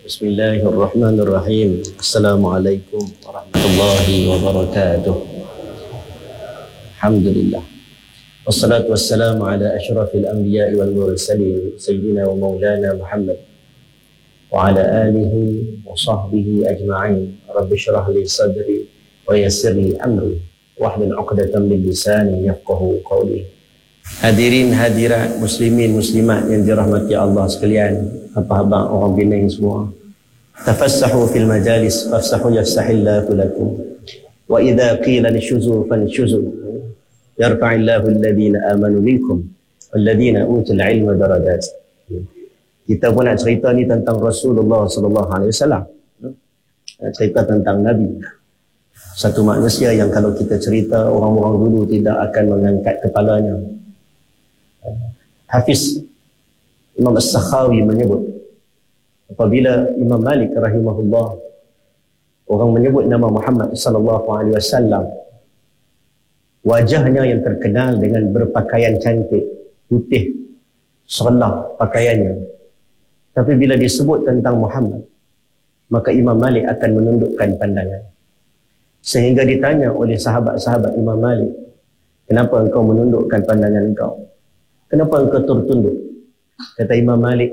Bismillahirrahmanirrahim. Assalamualaikum warahmatullahi wabarakatuh. Alhamdulillah. Wassalatu wassalamu ala asyrafil anbiya'i wal mursalin sayyidina wa maulana Muhammad wa ala alihi wa sahbihi ajma'in. Rabbi syrah li sadri wa yassir li amri wahlul 'uqdatam min lisani yafqahu qawli. Hadirin hadirat muslimin muslimat yang dirahmati Allah sekalian, apa-apa orang Penang semua. Tafassahu fil majalis fafsahu yafsahillahu lakum. Wa idza qila nishuzu fanshuzu. Yarfa'illahu alladhina amanu minkum walladhina utul ilma darajat. Kita pun nak cerita ni tentang Rasulullah sallallahu alaihi wasallam. Cerita tentang Nabi. Satu manusia yang kalau kita cerita orang-orang dulu tidak akan mengangkat kepalanya. Hafiz Imam As-Sakhawi menyebut, apabila Imam Malik rahimahullah orang menyebut nama Muhammad sallallahu alaihi wasallam, wajahnya yang terkenal dengan berpakaian cantik, putih, selah pakaiannya. Tapi bila disebut tentang Muhammad, maka Imam Malik akan menundukkan pandangan. Sehingga ditanya oleh sahabat-sahabat Imam Malik, kenapa engkau menundukkan pandangan engkau? Kenapa engkau tertunduk? Kata Imam Malik,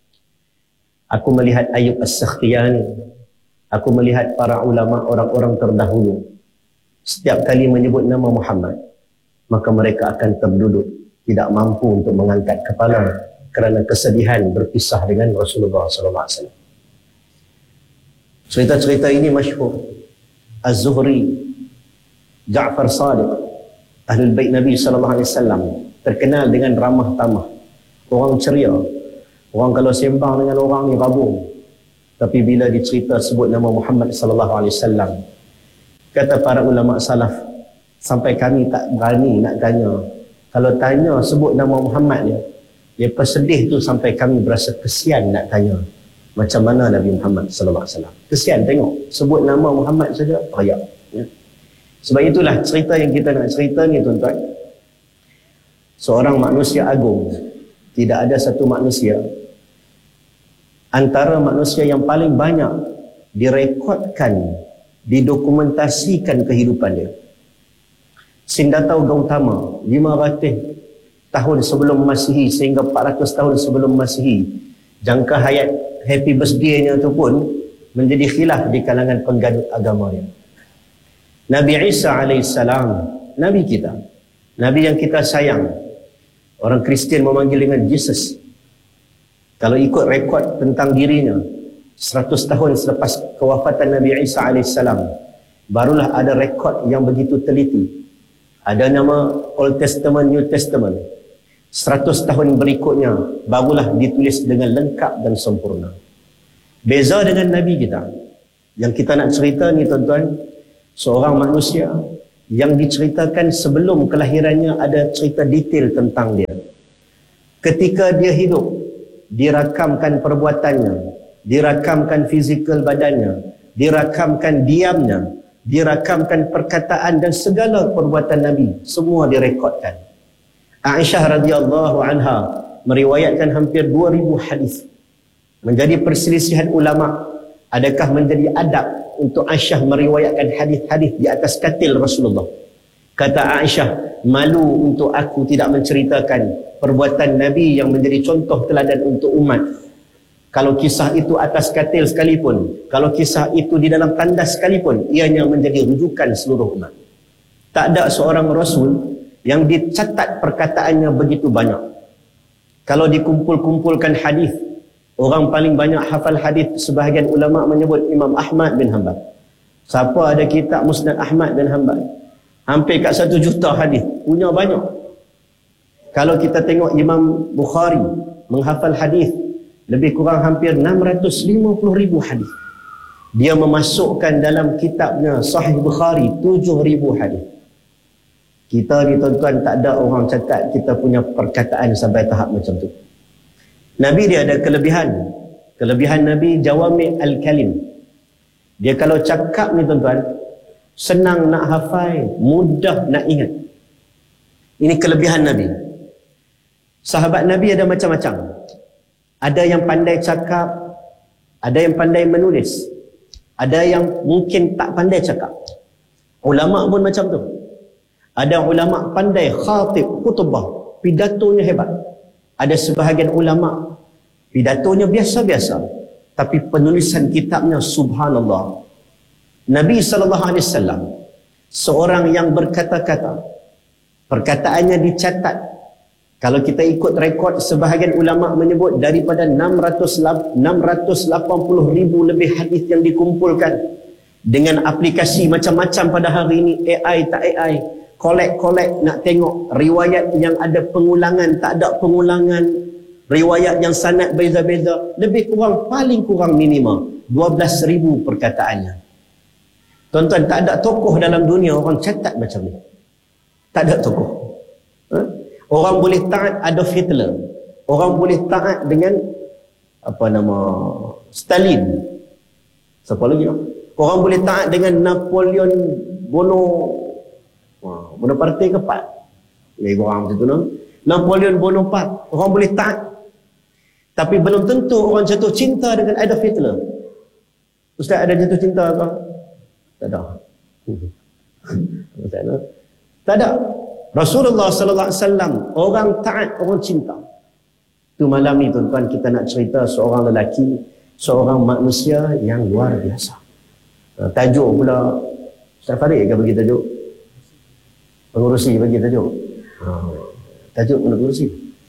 aku melihat Ayub As-Sakhtiyani, aku melihat para ulama orang-orang terdahulu. Setiap kali menyebut nama Muhammad, maka mereka akan terduduk, tidak mampu untuk mengangkat kepala kerana kesedihan berpisah dengan Rasulullah SAW. Cerita-cerita ini masyhur. Az-Zuhri, Ja'far Sadiq, Ahlul Bait Nabi SAW, terkenal dengan ramah tamah, orang ceria. Orang kalau sembang dengan orang ni babung. Tapi bila dicerita sebut nama Muhammad SAW, kata para ulama salaf, sampai kami tak berani nak tanya. Kalau tanya sebut nama Muhammad dia sedih tu sampai kami berasa kesian nak tanya macam mana Nabi Muhammad SAW. Kesian tengok sebut nama Muhammad saja teriak. Ya. Sebab itulah cerita yang kita nak cerita ni tuan-tuan. Seorang manusia agung. Tidak ada satu manusia antara manusia yang paling banyak direkodkan, didokumentasikan kehidupan dia. Sindatau Gautama 500 tahun sebelum Masihi sehingga 400 tahun sebelum Masihi, jangka hayat happy birthday-nya tu pun menjadi khilaf di kalangan pengganut agama dia. Nabi Isa alaihissalam, Nabi kita, Nabi yang kita sayang. Orang Kristian memanggil dengan Jesus. Kalau ikut rekod tentang dirinya, 100 tahun selepas kewafatan Nabi Isa AS, barulah ada rekod yang begitu teliti. Ada nama Old Testament, New Testament. 100 tahun berikutnya, barulah ditulis dengan lengkap dan sempurna. Beza dengan Nabi kita. Yang kita nak cerita ni tuan-tuan, seorang manusia yang diceritakan sebelum kelahirannya ada cerita detail tentang dia. Ketika dia hidup, dirakamkan perbuatannya, dirakamkan fizikal badannya, dirakamkan diamnya, dirakamkan perkataan dan segala perbuatan Nabi, semua direkodkan. Aisyah radhiyallahu anha meriwayatkan hampir 2000 hadis. Menjadi perselisihan ulama, adakah menjadi adab untuk Aisyah meriwayatkan hadis-hadis di atas katil Rasulullah. Kata Aisyah, malu untuk aku tidak menceritakan perbuatan Nabi yang menjadi contoh teladan untuk umat. Kalau kisah itu atas katil sekalipun, kalau kisah itu di dalam tandas sekalipun, ianya menjadi rujukan seluruh umat. Tak ada seorang Rasul yang dicatat perkataannya begitu banyak. Kalau dikumpul-kumpulkan hadis, orang paling banyak hafal hadis sebahagian ulama menyebut Imam Ahmad bin Hanbal. Siapa ada kitab Musnad Ahmad bin Hanbal? Hampir kat 1 juta hadis, punya banyak. Kalau kita tengok Imam Bukhari menghafal hadis lebih kurang hampir 650,000 hadis. Dia memasukkan dalam kitabnya Sahih Bukhari 7,000 hadis. Kita ni tuan-tuan tak ada orang catat kita punya perkataan sampai tahap macam tu. Nabi dia ada kelebihan. Kelebihan Nabi jawami' al-kalim. Dia kalau cakap ni tuan-tuan, senang nak hafal, mudah nak ingat. Ini kelebihan Nabi. Sahabat Nabi ada macam-macam. Ada yang pandai cakap, ada yang pandai menulis, ada yang mungkin tak pandai cakap. Ulama pun macam tu. Ada ulama pandai khatib, khutbah, pidatonya hebat. Ada sebahagian ulama pidatonya biasa-biasa, tapi penulisan kitabnya subhanallah. Nabi SAW seorang yang berkata-kata, perkataannya dicatat. Kalau kita ikut rekod, sebahagian ulama menyebut daripada 680,000 lebih hadis yang dikumpulkan dengan aplikasi macam-macam pada hari ini, AI tak AI, kolek nak tengok riwayat yang ada pengulangan, tak ada pengulangan, riwayat yang sanad beza-beza, lebih kurang, paling kurang minima 12,000 perkataannya. Tuan-tuan, tak ada tokoh dalam dunia orang catat macam ni. Tak ada tokoh. Orang boleh taat Adolf Hitler. Orang boleh taat dengan Stalin. Siapa lagi? Orang boleh taat dengan Napoleon Bonaparte ke Pat? Lebih kurang macam tu. Napoleon Bonaparte. Orang boleh taat. Tapi belum tentu orang jatuh cinta dengan Adolf Hitler. Ustaz, ada jatuh cinta ke? Tak ada. Tak ada. Rasulullah sallallahu alaihi wasallam orang taat, orang cinta. Tu malam ni tuan-tuan, kita nak cerita seorang lelaki, seorang manusia yang luar biasa. Tajuk pula, Ustaz Farid ke bagi tajuk? Pengurusi bagi tajuk. Tajuk pengurusi.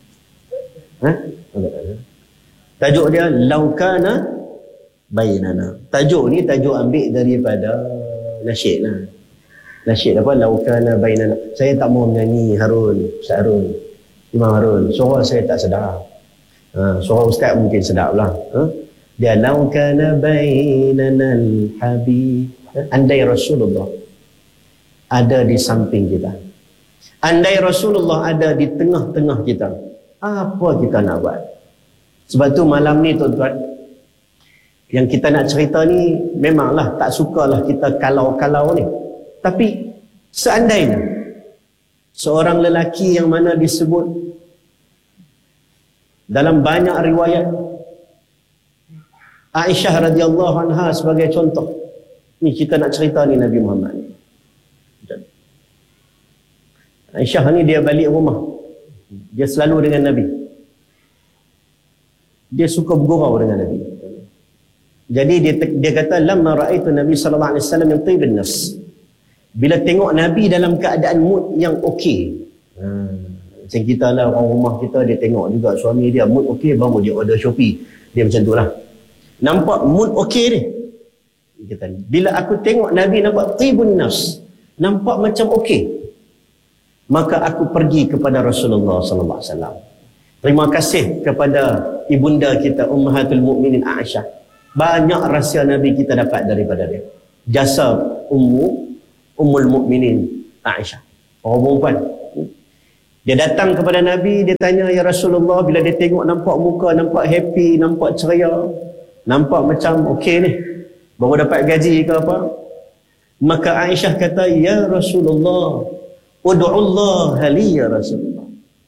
Tajuk dia Laukana Bainana. Tajuk ni tajuk ambil daripada nasyid lah. Nasyid apa? Laukana Bainana. Saya tak mau menyanyi Harun, Ustaz Harun, Imam Harun. Suara saya tak sedap. Suara Ustaz mungkin sedap lah. Dia Laukana Bainana al-Habib. Andai Rasulullah ada di samping kita, andai Rasulullah ada di tengah-tengah kita, apa kita nak buat? Sebab tu malam ni tuan-tuan, yang kita nak cerita ni, memanglah tak sukalah kita kalau-kalau ni. Tapi seandainya seorang lelaki yang mana disebut dalam banyak riwayat, Aisyah radhiyallahu anha sebagai contoh. Ni kita nak cerita ni Nabi Muhammad. Aisyah ni dia balik rumah, dia selalu dengan Nabi. Dia suka bergurau dengan Nabi. Jadi dia kata, lamma ra'aitu Nabi sallallahu alaihi wasallam yang tayyibun nafs. Bila tengok Nabi dalam keadaan mood yang okey. Macam kita lah, orang rumah kita, dia tengok juga suami dia mood okey, baru dia order Shopee. Dia macam tu lah. Nampak mood okey ni. Kata, bila aku tengok Nabi nampak tayyibun nafs, nampak macam okey, maka aku pergi kepada Rasulullah sallallahu alaihi wasallam. Terima kasih kepada ibunda kita Ummahatul Mukminin Aisyah. Banyak rahsia Nabi kita dapat daripada dia. Jasa Ummul Mukminin Aisyah. Orang perempuan. Dia datang kepada Nabi, dia tanya, ya Rasulullah, bila dia tengok nampak muka, nampak happy, nampak ceria, nampak macam okey ni, baru dapat gaji ke apa. Maka Aisyah kata, ya Rasulullah, ud'ullah li ya Rasulullah.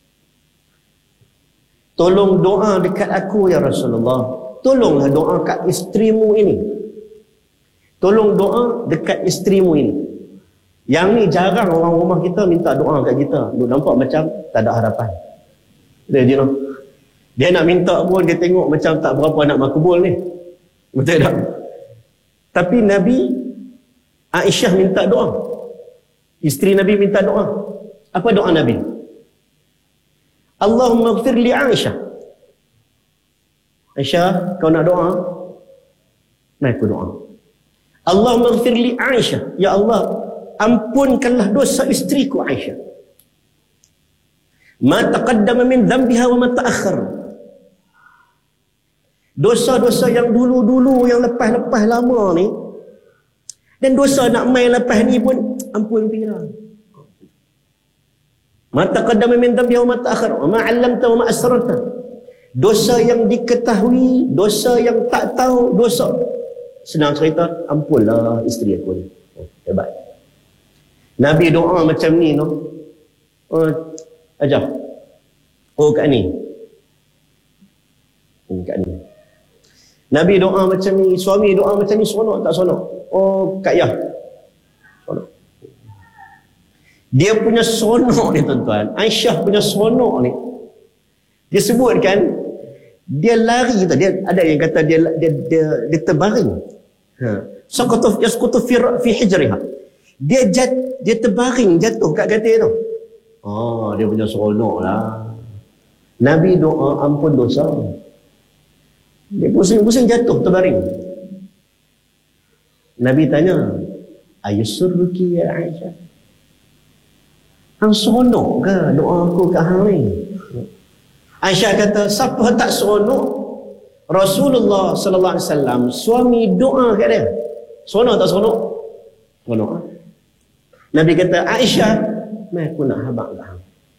Tolong doa dekat aku ya Rasulullah. Tolonglah doa kat isterimu ini. Tolong doa dekat isterimu ini. Yang ni jarang orang rumah kita minta doa kat kita. Duk nampak macam tak ada harapan. Dia nak minta pun dia tengok macam tak berapa nak makbul ni. Betul tak? Tapi Nabi, Aisyah minta doa. Isteri Nabi minta doa. Apa doa Nabi? Allahumma ighfir li Aisyah. Aisyah, kau nak doa? Mari aku doa. Allahumma ighfir li Aisyah. Ya Allah, ampunkanlah dosa isteriku Aisyah. Ma taqaddama min dhanbiha wa ma ta'akhkhar. Dosa-dosa yang dulu-dulu, yang lepas-lepas lama ni, dan dosa nak main lepas ni pun ampun pira. Ma taqaddama min dhanbiha wa ma ta'akhkhar wa ma 'allamta wa ma asrarta. Dosa yang diketahui, dosa yang tak tahu, dosa. Senang cerita, ampunlah isteri aku ni. Hebat. Nabi doa macam ni no. Ajar. Kat ni. Kat ni. Nabi doa macam ni, suami doa macam ni, seronok tak seronok? Oh, Kak Yah. Seronok. Dia punya seronok ni tuan-tuan, Aisyah punya seronok ni. Dia sebutkan, dia lari tu, dia ada yang kata dia terbaring. Saqata yasqutu fi hijriha. Dia terbaring jatuh kat katil tu. Dia punya seronok lah. Nabi doa ampun dosa. Dia pusing-pusing jatuh terbaring. Nabi tanya, ayusurruki ya Aisyah? Hang seronok ke doa aku kat hang ni? Aisyah kata, siapa tak seronok? Rasulullah sallallahu alaihi wasallam suami doa kat dia. Seronok tak seronok? Seronok. Nabi kata, Aisyah, mai aku nak habaq kat hang.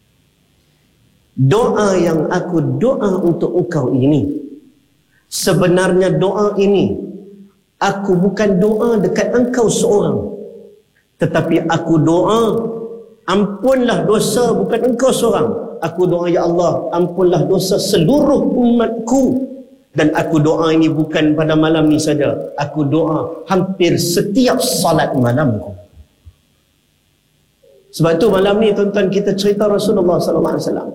Doa yang aku doa untuk engkau ini, sebenarnya doa ini aku bukan doa dekat engkau seorang, tetapi aku doa ampunlah dosa bukan engkau seorang. Aku doa, ya Allah, ampunlah dosa seluruh umatku. Dan aku doa ini bukan pada malam ni saja, aku doa hampir setiap salat malamku. Sebab tu malam ni tuan-tuan kita cerita Rasulullah sallallahu alaihi wasallam.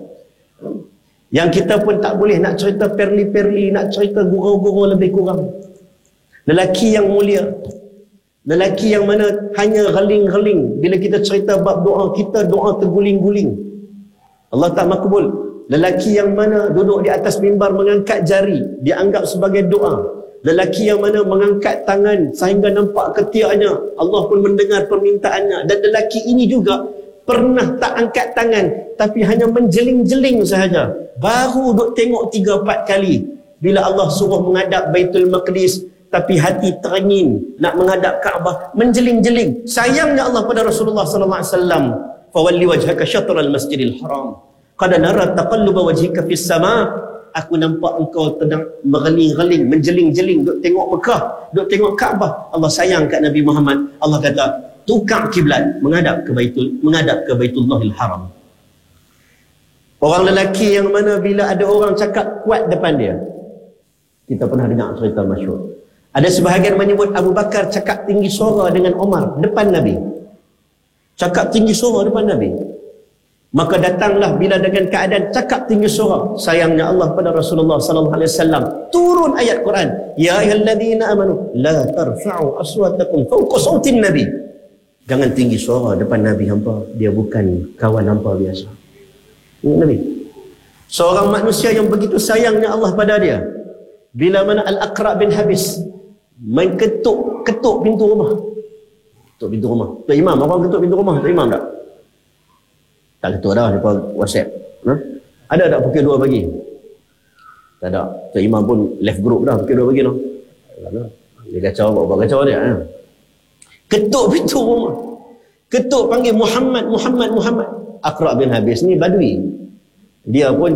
Yang kita pun tak boleh nak cerita perli-perli, nak cerita gurau-gurau lebih kurang. Lelaki yang mulia, lelaki yang mana hanya geling-geling bila kita cerita bab doa, kita doa terguling-guling. Allah tak makbul. Lelaki yang mana duduk di atas mimbar mengangkat jari, dianggap sebagai doa. Lelaki yang mana mengangkat tangan sehingga nampak ketiaknya, Allah pun mendengar permintaannya. Dan lelaki ini juga pernah tak angkat tangan, tapi hanya menjeling-jeling sahaja. Baru duk tengok 3-4 kali bila Allah suruh menghadap Baitul Maqdis, tapi hati terangin nak menghadap Kaabah, menjeling-jeling. Sayangnya Allah pada Rasulullah sallallahu alaihi wasallam, fawalli wajhaka syatral masjidil haram qad nara taqalluba wajhika fis sama. Aku nampak engkau sedang mereling-reling, menjeling-jeling, duk tengok Mekah, duk tengok Kaabah. Allah sayang kat Nabi Muhammad. Allah kata, tukar kiblat, menghadap ke Baitullahil Haram. Orang lelaki yang mana bila ada orang cakap kuat depan dia, kita pernah dengar cerita masyhur. Ada sebahagian menyebut Abu Bakar cakap tinggi suara dengan Omar depan Nabi. Cakap tinggi suara depan Nabi. Maka datanglah bila dengan keadaan cakap tinggi suara, sayangnya Allah pada Rasulullah sallallahu alaihi wasallam turun ayat Quran, ya ayyuhalladzina amanu la tarfa'u aswatakum fawqa sautin nabi. Jangan tinggi suara depan Nabi hampa, dia bukan kawan hampa biasa. Nabi, seorang manusia yang begitu sayangnya Allah pada dia, bila mana Al-Aqra' bin Habis main ketuk pintu rumah. Ketuk pintu rumah. Tok Imam, orang ketuk pintu rumah, Tok Imam tak? Tak ketuk dah, depa WhatsApp. Ada tak pukul 2 pagi? Tak ada. Tok Imam pun left group dah pukul 2 pagi tu. Dia kacau, buat kacau dia. Ketuk pintu rumah. Ketuk panggil Muhammad. Aqra' bin Habis ni badui. Dia pun